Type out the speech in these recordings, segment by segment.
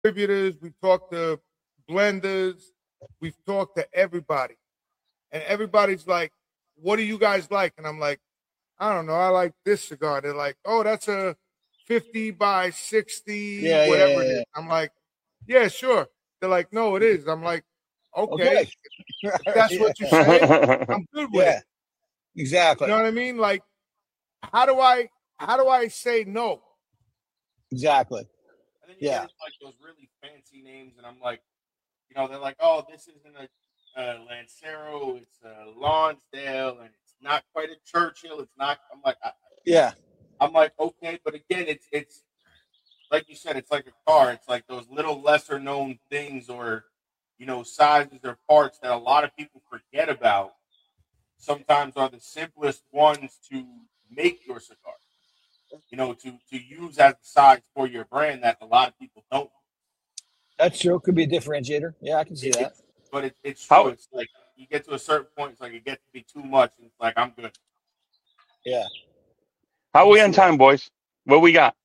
distributors, we've talked to blenders, we've talked to everybody. And everybody's like, what do you guys like? And I'm like, I don't know. I like this cigar. They're like, oh, that's a 50 by 60, whatever it is. I'm like, yeah, sure. They're like, no, it is. I'm like, okay. If that's what you say, I'm good with it. Exactly. You know what I mean? Like, how do I say no? Exactly. And then you get like those really fancy names, and I'm like, you know, they're like, oh, this isn't a Lancero, it's a Lonsdale, and it's not quite a Churchill. It's not. I'm like, I'm like, okay, but again, it's like you said, it's like a car. It's like those little lesser known things, or you know, sizes or parts that a lot of people forget about. Sometimes are the simplest ones to make your cigar. You know, to use as a size for your brand that a lot of people don't. That's true. Could be a differentiator. Yeah, I can see that. But it's true. It's like you get to a certain point, it's like it gets to be too much, and it's like I'm good. Yeah. How are we on time, boys? What we got?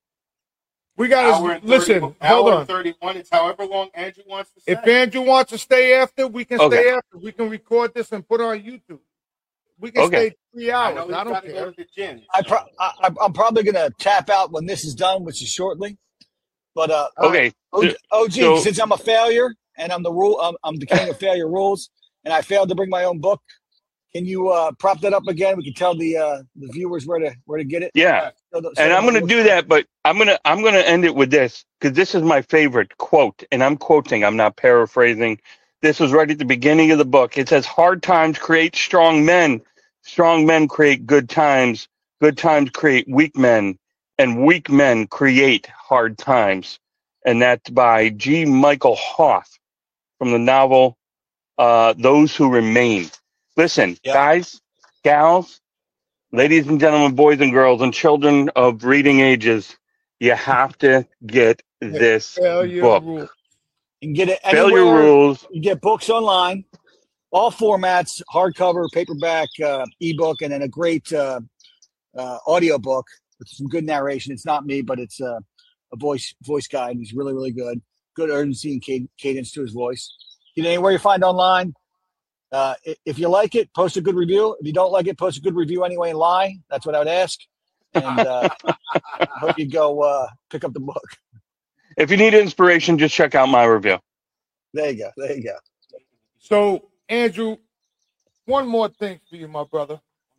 We got to listen. Hold on. 31. It's however long Andrew wants to stay. If Andrew wants to stay after, we can stay after. We can record this and put it on YouTube. We can stay 3 hours. I don't care. Go to the gym, I'm probably going to tap out when this is done, which is shortly. But OG, since I'm a failure and I'm the king of failure rules, and I failed to bring my own book. Can you prop that up again? We can tell the viewers where to get it. Yeah, and I'm going to do that, but I'm going to end it with this because this is my favorite quote, and I'm quoting. I'm not paraphrasing. This was right at the beginning of the book. It says, "Hard times create strong men. Strong men create good times. Good times create weak men, and weak men create hard times." And that's by G. Michael Hoff from the novel Those Who Remain. Listen, guys, gals, ladies and gentlemen, boys and girls, and children of reading ages, you have to get this book. You can get it anywhere. Failure Rules. You get books online, all formats, hardcover, paperback, ebook, and then a great audio book with some good narration. It's not me, but it's a voice guy, and he's really, really good. Good urgency and cadence to his voice. Get anywhere you find online. If you like it, post a good review. If you don't like it, post a good review anyway and lie. That's what I would ask. And I hope you go pick up the book. If you need inspiration, just check out my review. There you go. So, Andrew, one more thing for you, my brother.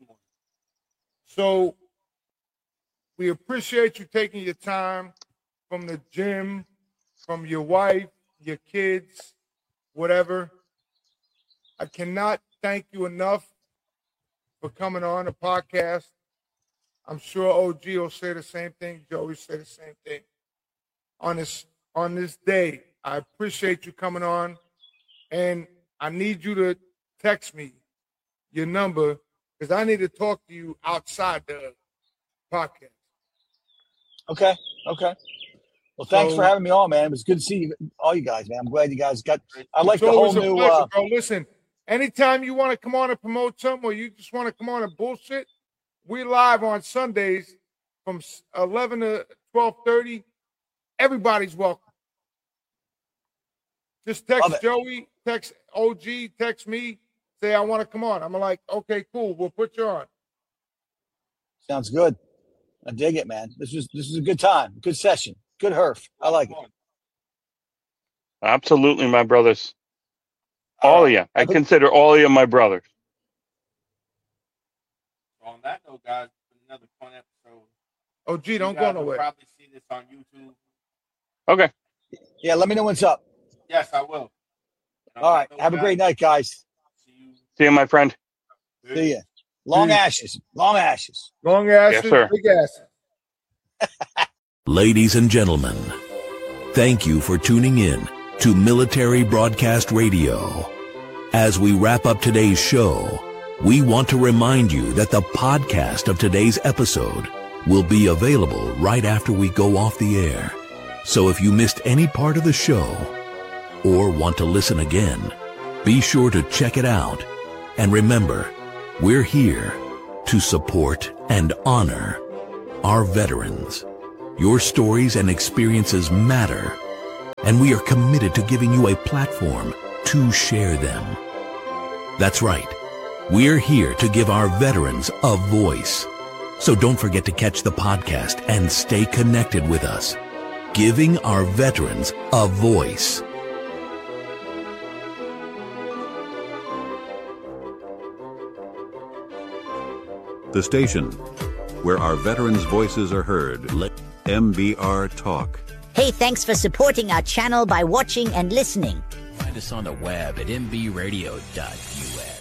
So, we appreciate you taking your time from the gym, from your wife, your kids, whatever. I cannot thank you enough for coming on the podcast. I'm sure OG will say the same thing. Joey say the same thing. On this day, I appreciate you coming on, and I need you to text me your number because I need to talk to you outside the podcast. Okay. Well, thanks for having me on, man. It was good to see all you guys, man. I'm glad you guys got. I like the whole new. Pleasure, bro. Listen, anytime you want to come on and promote something, or you just want to come on and bullshit, we're live on Sundays from 11 to 12:30. Everybody's welcome. Just text Joey, text OG, text me, say I want to come on. I'm like, okay, cool. We'll put you on. Sounds good. I dig it, man. This is a good time, good session, good herf. I like it. Absolutely, my brothers. All of you. I consider all of you my brothers. On that note, guys, another fun episode. OG, don't go nowhere. You'll probably see this on YouTube. Okay. Yeah, let me know what's up. Yes, I will. All right. Have a great night, guys. See you, my friend. See you. Long ashes. Long ashes, yes, sir. Big ashes. Ladies and gentlemen, thank you for tuning in to Military Broadcast Radio. As we wrap up today's show, we want to remind you that the podcast of today's episode will be available right after we go off the air. So if you missed any part of the show or want to listen again, be sure to check it out. And remember, we're here to support and honor our veterans. Your stories and experiences matter, and we are committed to giving you a platform to share them. That's right. We're here to give our veterans a voice. So don't forget to catch the podcast and stay connected with us. Giving our veterans a voice. The station where our veterans' voices are heard. MBR Talk. Hey, thanks for supporting our channel by watching and listening. Find us on the web at mbradio.us.